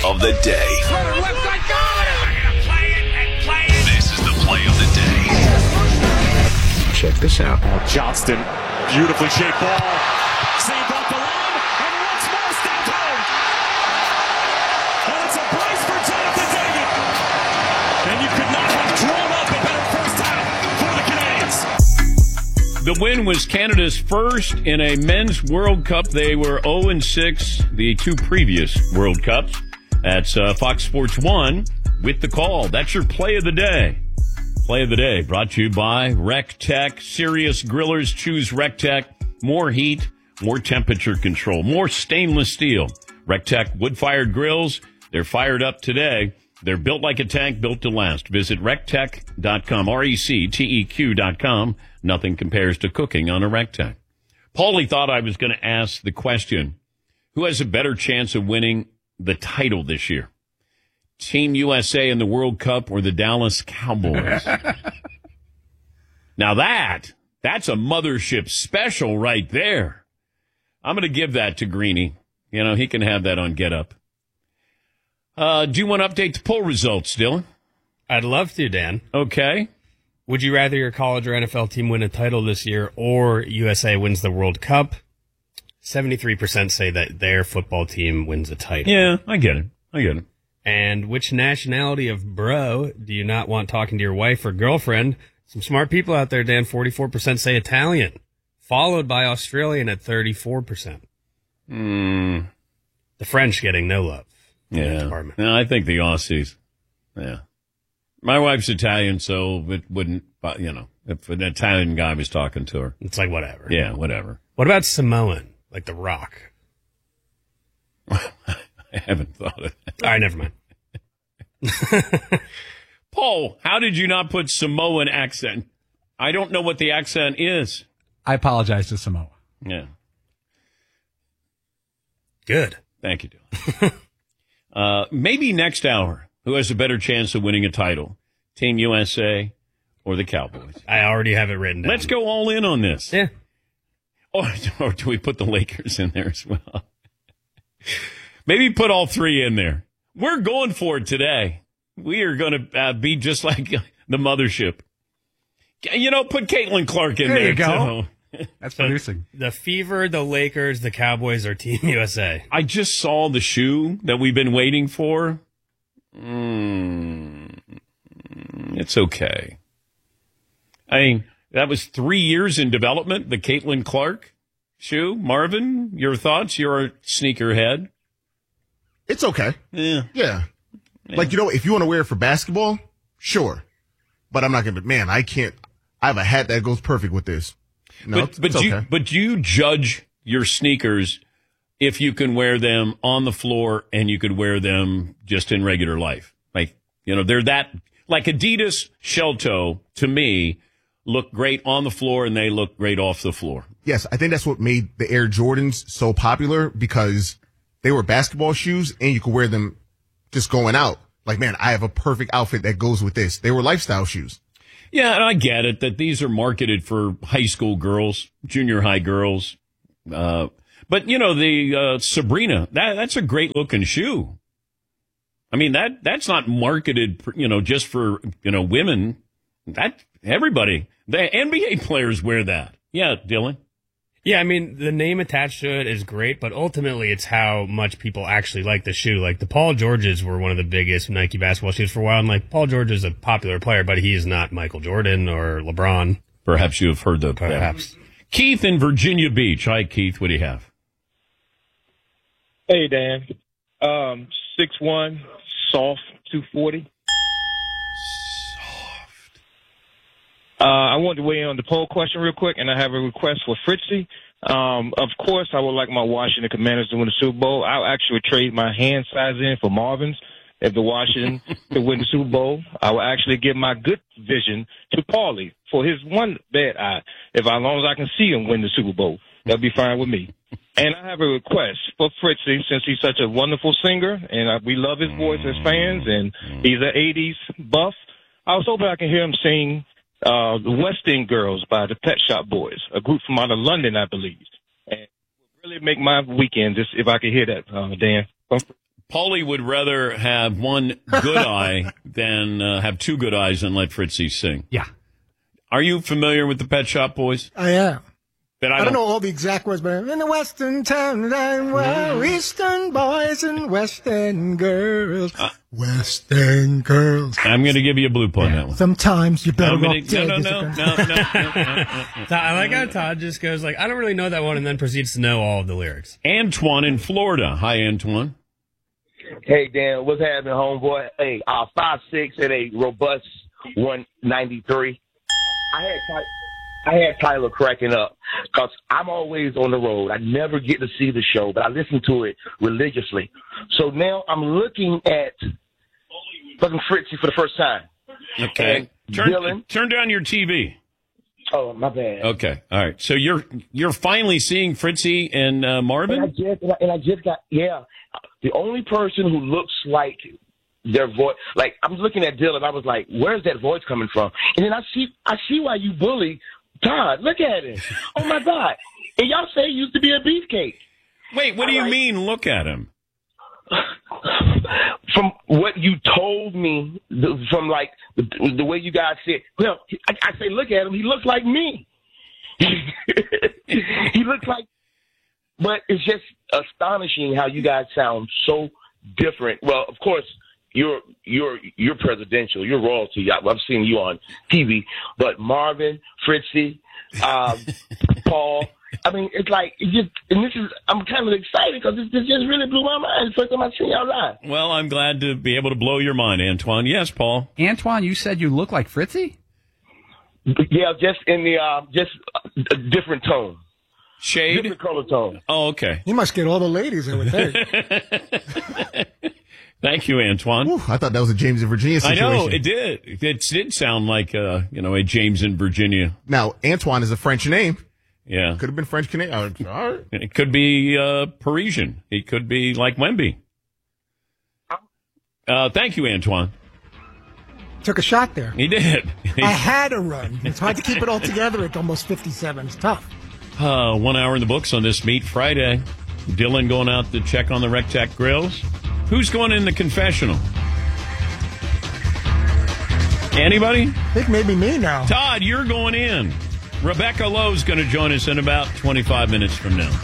of the day. This is the play of the day. Check this out. Johnston, beautifully shaped ball. Saved off the line, and once more stepped home. And it's a brace for Jonathan David. And you could not have drawn up a better first half for the Canadians. The win was Canada's first in a men's World Cup. They were 0-6 the two previous World Cups. That's Fox Sports 1 with the call. That's your play of the day. Play of the day brought to you by RecTech. Serious grillers choose RecTech. More heat, more temperature control, more stainless steel. RecTech wood-fired grills. They're fired up today. They're built like a tank, built to last. Visit rectech.com, RecTeq.com. Nothing compares to cooking on a RecTech. Paulie thought I was going to ask the question, who has a better chance of winning the title this year? Team USA in the World Cup or the Dallas Cowboys? Now that's a mothership special right there. I'm going to give that to Greeny. You know, he can have that on Get Up. Do you want to update the poll results, Dylan? I'd love to, Dan. Okay. Would you rather your college or NFL team win a title this year or USA wins the World Cup? 73% say that their football team wins a title. Yeah, I get it. And which nationality of bro do you not want talking to your wife or girlfriend? Some smart people out there, Dan. 44% say Italian, followed by Australian at 34%. The French getting no love. Yeah. No, I think the Aussies. Yeah. My wife's Italian, so it wouldn't, if an Italian guy was talking to her. It's like whatever. Yeah, whatever. What about Samoan? Like The Rock? I haven't thought of that. All right, never mind. Paul, how did you not put Samoan accent? I don't know what the accent is. I apologize to Samoa. Yeah. Good. Thank you, Dylan. Maybe next hour, who has a better chance of winning a title? Team USA or the Cowboys? I already have it written down. Let's go all in on this. Yeah. Or do we put the Lakers in there as well? Maybe put all three in there. We're going for it today. We are going to be just like the mothership. You know, put Caitlin Clark in there. There you go. That's producing. The Fever, the Lakers, the Cowboys are Team USA. I just saw the shoe that we've been waiting for. It's okay. I mean, that was 3 years in development, the Caitlin Clark shoe. Marvin, your thoughts? You're a sneakerhead. It's okay. Yeah. Like, if you want to wear it for basketball, sure. But I'm not going to, I can't. I have a hat that goes perfect with this. No, it's okay. But you judge your sneakers if you can wear them on the floor and you could wear them just in regular life. Like, they're that, like Adidas shell toe, to me, look great on the floor and they look great off the floor. Yes, I think that's what made the Air Jordans so popular, because they were basketball shoes and you could wear them just going out. Like, I have a perfect outfit that goes with this. They were lifestyle shoes. Yeah, and I get it that these are marketed for high school girls, junior high girls. But, the Sabrina, that's a great looking shoe. I mean, that's not marketed, just for, women. That everybody, the NBA players wear that. Yeah, Dylan. Yeah, I mean, the name attached to it is great, but ultimately it's how much people actually like the shoe. Like, the Paul Georges were one of the biggest Nike basketball shoes for a while, and, Paul George is a popular player, but he is not Michael Jordan or LeBron. Perhaps you have heard that. Perhaps. Keith in Virginia Beach. Hi, Keith. What do you have? Hey, Dan. 6'1", soft, 240. I wanted to weigh in on the poll question real quick, and I have a request for Fritzy. Of course, I would like my Washington Commanders to win the Super Bowl. I'll actually trade my hand size in for Marvin's if the Washington could win the Super Bowl. I will actually give my good vision to Paulie for his one bad eye. As long as I can see him win the Super Bowl, that'll be fine with me. And I have a request for Fritzy, since he's such a wonderful singer, and we love his voice as fans, and he's an 80s buff. I was hoping I can hear him sing the West End Girls by the Pet Shop Boys, a group from out of London, I believe. And it would really make my weekend if I could hear that, Dan. Paulie would rather have one good eye than have two good eyes and let Fritzy sing. Yeah. Are you familiar with the Pet Shop Boys? I am. But I don't know all the exact words, but in the western town, well, eastern boys and western girls. Western girls. I'm going to give you a bloop on that one. Sometimes you better No. I like how Todd just goes like, I don't really know that one, and then proceeds to know all of the lyrics. Antoine in Florida. Hi, Antoine. Hey, Dan, what's happening, homeboy? Hey, 5'6" at a robust 193. I had Tyler cracking up because I'm always on the road. I never get to see the show, but I listen to it religiously. So now I'm looking at fucking Fritzy for the first time. Okay. Turn down your TV. Oh, my bad. Okay. All right. So you're finally seeing Fritzy and Marvin? And I just got, the only person who looks like their voice, like I'm looking at Dylan, I was like, where's that voice coming from? And then I see why you bully Todd. Look at him. Oh my God. And y'all say he used to be a beefcake. Wait, what do you mean look at him? From what you told me, from like the way you guys said, well, I say look at him, he looks like me. He looks like, but it's just astonishing how you guys sound so different. Well, of course, you're presidential, you're royalty. I've seen you on TV, but Marvin, Fritzy, Paul. I mean, it's like I'm kind of excited because this just really blew my mind. It's the first time I've seen y'all live. Well, I'm glad to be able to blow your mind, Antoine. Yes, Paul. Antoine, you said you look like Fritzy? Yeah, just in the just a different tone. Shade? Different color tone. Oh, okay. You must get all the ladies, I would think. Thank you, Antoine. Ooh, I thought that was a James in Virginia situation. I know, it did. It did sound like, a James in Virginia. Now, Antoine is a French name. Yeah. Could have been French Canadian. All right. It could be Parisian. He could be like Wemby. Thank you, Antoine. Took a shot there. He did. I had a run. It's hard to keep it all together at almost 57. It's tough. 1 hour in the books on this Meat Friday. Dylan going out to check on the Rectac grills. Who's going in the confessional? Anybody? I think maybe me now. Todd, you're going in. Rebecca Lowe's going to join us in about 25 minutes from now.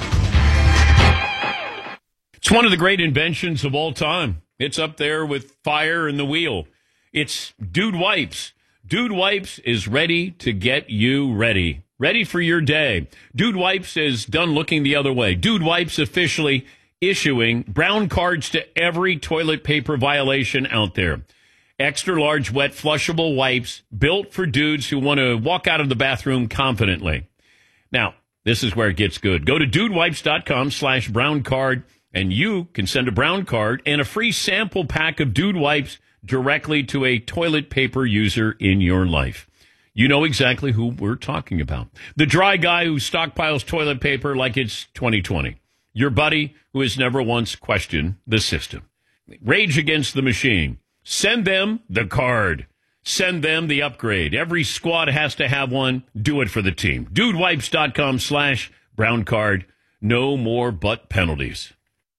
It's one of the great inventions of all time. It's up there with fire and the wheel. It's Dude Wipes. Dude Wipes is ready to get you ready. Ready for your day. Dude Wipes is done looking the other way. Dude Wipes officially issuing brown cards to every toilet paper violation out there. Extra large wet flushable wipes built for dudes who want to walk out of the bathroom confidently. Now, this is where it gets good. Go to dudewipes.com/brown card and you can send a brown card and a free sample pack of Dude Wipes directly to a toilet paper user in your life. You know exactly who we're talking about. The dry guy who stockpiles toilet paper like it's 2020. Your buddy who has never once questioned the system. Rage against the machine. Send them the card. Send them the upgrade. Every squad has to have one. Do it for the team. Dudewipes.com/brown card. No more butt penalties.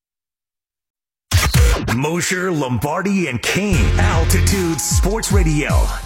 Mosher, Lombardi, and Kane. Altitude Sports Radio.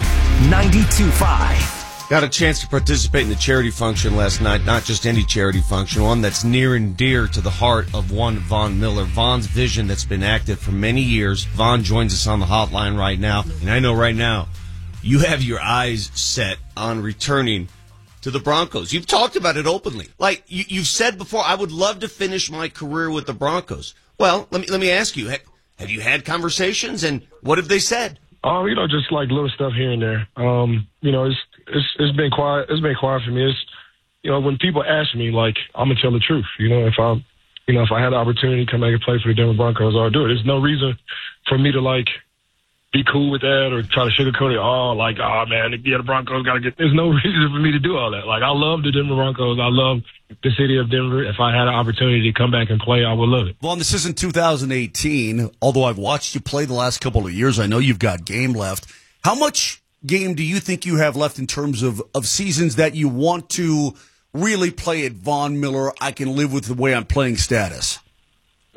92.5. Got a chance to participate in the charity function last night. Not just any charity function, one that's near and dear to the heart of one Von Miller. Von's vision that's been active for many years. Von joins us on the hotline right now. And I know right now you have your eyes set on returning to the Broncos. You've talked about it openly. Like you've said before, I would love to finish my career with the Broncos. Well, let me ask you, have you had conversations and what have they said? Just like little stuff here and there. It's been quiet. It's been quiet for me. It's, when people ask me, like, I'm gonna tell the truth. If I had the opportunity to come back and play for the Denver Broncos, I'll do it. There's no reason for me to be cool with that or try to sugarcoat it. The Broncos gotta get. There's no reason for me to do all that. I love the Denver Broncos. I love the city of Denver. If I had an opportunity to come back and play, I would love it. Well, this isn't 2018. Although I've watched you play the last couple of years, I know you've got game left. How much game do you think you have left in terms of seasons that you want to really play at Von Miller? I can live with the way I'm playing status. No,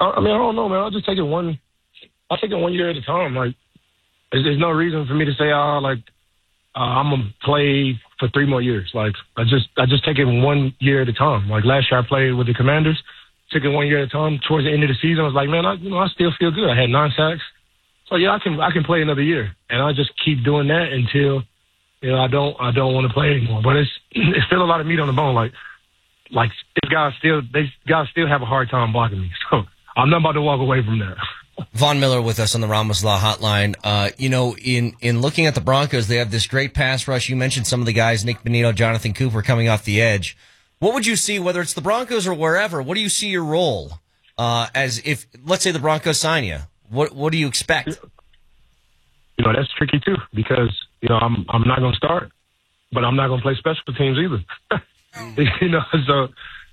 I don't know, man. I'll just take it one year at a time. Like, there's no reason for me to say, I'm gonna play for 3 more years. Like, I just take it 1 year at a time. Like last year, I played with the Commanders, took it 1 year at a time. Towards the end of the season, I was like, man, I still feel good. I had 9 sacks, so yeah, I can play another year, and I just keep doing that until I don't want to play anymore. But it's still a lot of meat on the bone. Like these guys still have a hard time blocking me, so I'm not about to walk away from that. Von Miller with us on the Ramos Law Hotline. In looking at the Broncos, they have this great pass rush. You mentioned some of the guys, Nick Bonito, Jonathan Cooper, coming off the edge. What would you see, whether it's the Broncos or wherever? What do you see your role as if, let's say, the Broncos sign you? What do you expect? That's tricky too, because I'm not going to start, but I'm not going to play special teams either. So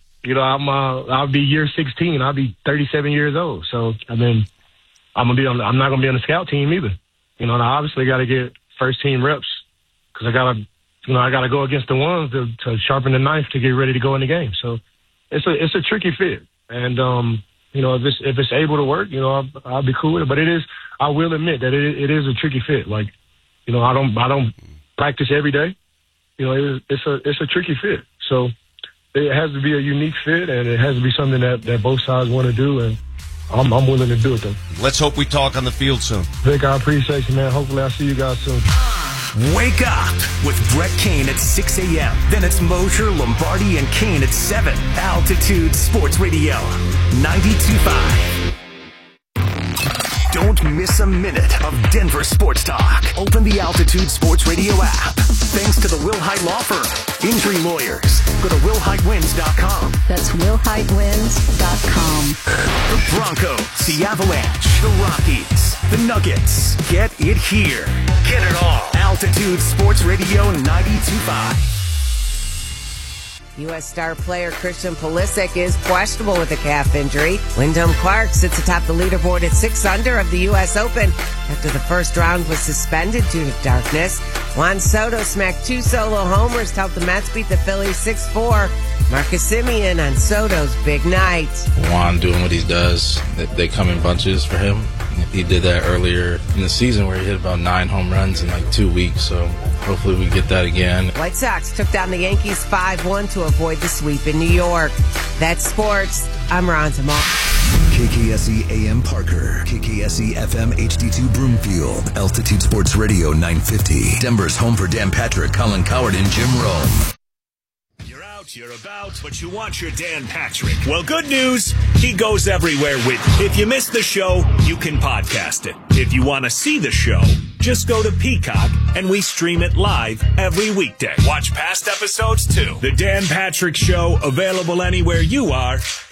I'll be year 16. I'll be 37 years old. So I'm not going to be on the scout team either. And I obviously got to get first team reps because I got to go against the ones to sharpen the knife to get ready to go in the game. So it's a tricky fit. And, if it's able to work, I'll be cool with it. But I will admit that it is a tricky fit. Like, I don't practice every day. It's a tricky fit. So it has to be a unique fit, and it has to be something that both sides want to do, and I'm willing to do it, though. Let's hope we talk on the field soon. Vic, I appreciate you, man. Hopefully I'll see you guys soon. Wake up with Brett Kane at 6 a.m. Then it's Mosher, Lombardi, and Kane at 7. Altitude Sports Radio, 92.5. Don't miss a minute of Denver sports talk. Open the Altitude Sports Radio app. Thanks to the Will Hite Law Firm. Injury lawyers. Go to willhitewins.com. That's willhitewins.com. The Broncos, the Avalanche, the Rockies, the Nuggets. Get it here. Get it all. Altitude Sports Radio 92.5. U.S. star player Christian Pulisic is questionable with a calf injury. Wyndham Clark sits atop the leaderboard at 6 under of the U.S. Open after the first round was suspended due to darkness. Juan Soto smacked 2 solo homers to help the Mets beat the Phillies 6-4. Marcus Semien on Soto's big night. Juan doing what he does. They come in bunches for him. He did that earlier in the season where he hit about 9 home runs in 2 weeks, so hopefully we get that again. White Sox took down the Yankees 5-1 to avoid the sweep in New York. That's sports. I'm Ron Zamar. KKSE AM Parker, KKSE FM HD2 Broomfield, Altitude Sports Radio 950. Denver's home for Dan Patrick, Colin Coward, and Jim Rome. You're about, but you want your Dan Patrick. Well, good news, he goes everywhere with you. If you missed the show, you can podcast it. If you want to see the show, just go to Peacock, and we stream it live every weekday. Watch past episodes, too. The Dan Patrick Show, available anywhere you are.